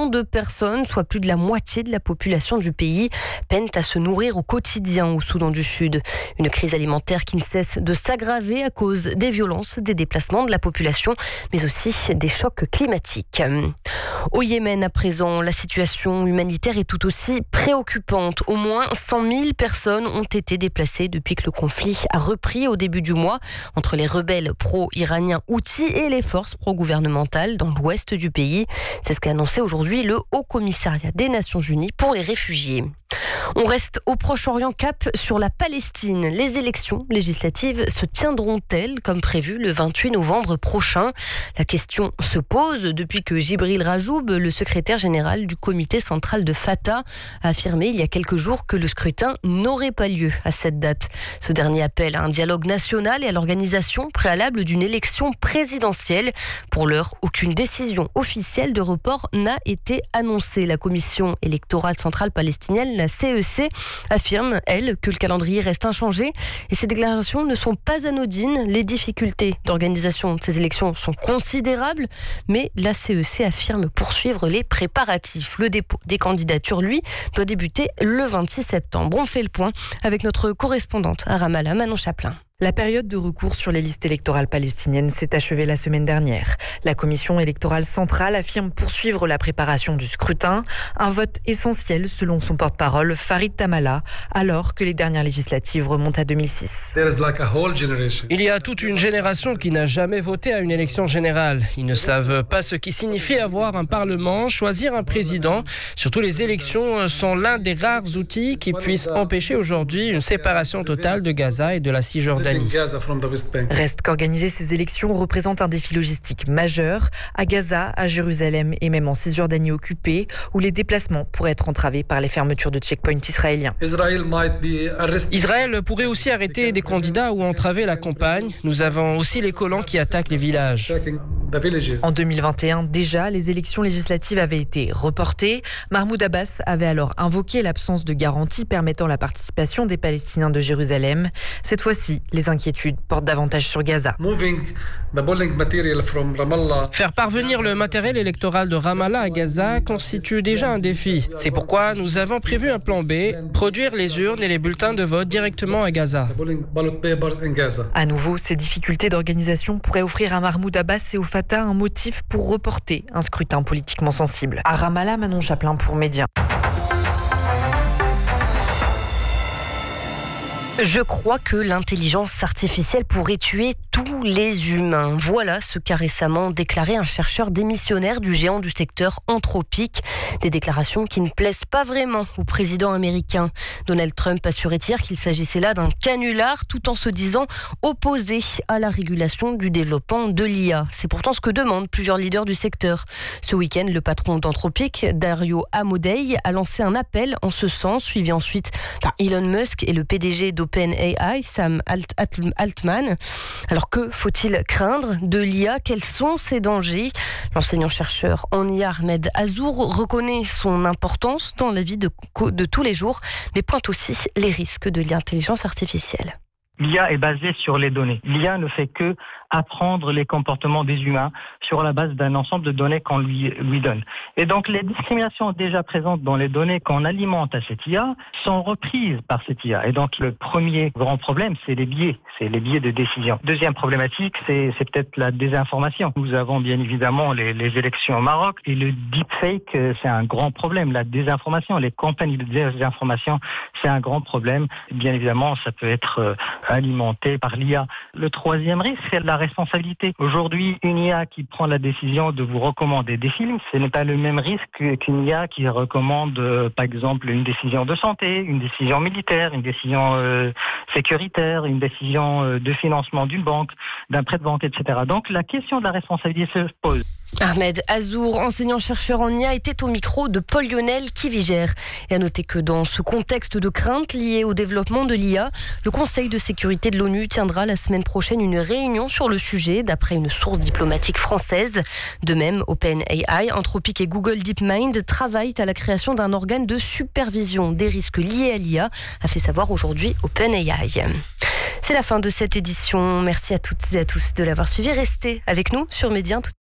millions de personnes, soit plus de la moitié de la population du pays, peinent à se nourrir au quotidien au Soudan du Sud. Une crise alimentaire qui ne cesse de s'aggraver à cause des violences, des déplacements de la population, mais aussi des chocs climatiques. Au Yémen, à présent, la situation humanitaire est tout aussi préoccupante. Au moins 100 000 personnes ont été déplacées depuis que le conflit a repris au début du mois entre les rebelles pro-iraniens Houthis et les forces pro-gouvernementales dans l'ouest du pays. C'est ce qu'a annoncé aujourd'hui le Haut Commissariat des Nations Unies pour les réfugiés. On reste au Proche-Orient, cap sur la Palestine. Les élections législatives se tiendront-elles comme prévu le 28 novembre prochain ? La question se pose depuis que Djibril Rajoub, le secrétaire général du comité central de Fatah, a affirmé il y a quelques jours que le scrutin n'aurait pas lieu à cette date. Ce dernier appelle à un dialogue national et à l'organisation préalable d'une élection présidentielle. Pour l'heure, aucune décision officielle de report n'a été annoncée. La commission électorale centrale palestinienne, la CEC, affirme, elle, que le calendrier reste inchangé et ces déclarations ne sont pas anodines. Les difficultés d'organisation de ces élections sont considérables, mais la CEC affirme poursuivre les préparatifs. Le dépôt des candidatures, lui, doit débuter le 26 septembre. On fait le point avec notre correspondante à Ramallah, Manon Chaplin. La période de recours sur les listes électorales palestiniennes s'est achevée la semaine dernière. La commission électorale centrale affirme poursuivre la préparation du scrutin, un vote essentiel selon son porte-parole Farid Tamala, alors que les dernières législatives remontent à 2006. Il y a toute une génération qui n'a jamais voté à une élection générale. Ils ne savent pas ce qui signifie avoir un parlement, choisir un président. Surtout les élections sont l'un des rares outils qui puissent empêcher aujourd'hui une séparation totale de Gaza et de la Cisjordanie. Reste qu'organiser ces élections représente un défi logistique majeur à Gaza, à Jérusalem et même en Cisjordanie occupée, où les déplacements pourraient être entravés par les fermetures de checkpoints israéliens. Israël pourrait aussi arrêter des candidats ou entraver la campagne. Nous avons aussi les colons qui attaquent les villages. En 2021, déjà, les élections législatives avaient été reportées. Mahmoud Abbas avait alors invoqué l'absence de garantie permettant la participation des Palestiniens de Jérusalem. Cette fois-ci, les inquiétudes portent davantage sur Gaza. Faire parvenir le matériel électoral de Ramallah à Gaza constitue déjà un défi. C'est pourquoi nous avons prévu un plan B, produire les urnes et les bulletins de vote directement à Gaza. À nouveau, ces difficultés d'organisation pourraient offrir à Mahmoud Abbas et au Fatah un motif pour reporter un scrutin politiquement sensible. À Ramallah, Manon Chaplin pour Média. Je crois que l'intelligence artificielle pourrait tuer tous les humains. Voilà ce qu'a récemment déclaré un chercheur démissionnaire du géant du secteur Anthropic. Des déclarations qui ne plaisent pas vraiment au président américain. Donald Trump assurait hier qu'il s'agissait là d'un canular tout en se disant opposé à la régulation du développement de l'IA. C'est pourtant ce que demandent plusieurs leaders du secteur. Ce week-end, le patron d'Anthropic, Dario Amodei, a lancé un appel en ce sens, suivi ensuite par Elon Musk et le PDG d'OpenAI, Sam Altman. Alors que faut-il craindre de l'IA ? Quels sont ses dangers ? L'enseignant-chercheur en IA Ahmed Azour reconnaît son importance dans la vie de tous les jours, mais pointe aussi les risques de l'intelligence artificielle. L'IA est basée sur les données. L'IA ne fait que apprendre les comportements des humains sur la base d'un ensemble de données qu'on lui donne. Et donc les discriminations déjà présentes dans les données qu'on alimente à cette IA sont reprises par cette IA. Et donc le premier grand problème, c'est les biais de décision. Deuxième problématique, c'est peut-être la désinformation. Nous avons bien évidemment les élections au Maroc et le deepfake, c'est un grand problème. La désinformation, les campagnes de désinformation, c'est un grand problème. Bien évidemment, ça peut être alimenté par l'IA. Le troisième risque, c'est la responsabilité. Aujourd'hui, une IA qui prend la décision de vous recommander des films, ce n'est pas le même risque qu'une IA qui recommande, par exemple, une décision de santé, une décision militaire, une décision sécuritaire, une décision de financement d'une banque, d'un prêt de banque, etc. Donc, la question de la responsabilité se pose. Ahmed Azour, enseignant-chercheur en IA, était au micro de Paul Lionel Kivigère. Et à noter que dans ce contexte de crainte lié au développement de l'IA, le Conseil de sécurité de l'ONU tiendra la semaine prochaine une réunion sur le sujet, d'après une source diplomatique française. De même, OpenAI, Anthropic et Google DeepMind travaillent à la création d'un organe de supervision des risques liés à l'IA, a fait savoir aujourd'hui OpenAI. C'est la fin de cette édition. Merci à toutes et à tous de l'avoir suivi. Restez avec nous sur Média.